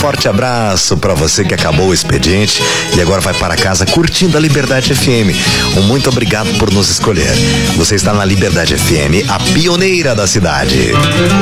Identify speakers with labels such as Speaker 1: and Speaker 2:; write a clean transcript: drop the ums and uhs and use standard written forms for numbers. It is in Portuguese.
Speaker 1: forte abraço para você que acabou o expediente e agora vai para casa curtindo a Liberdade FM. Muito obrigado por nos escolher. Você está na Liberdade FM, a pioneira da cidade.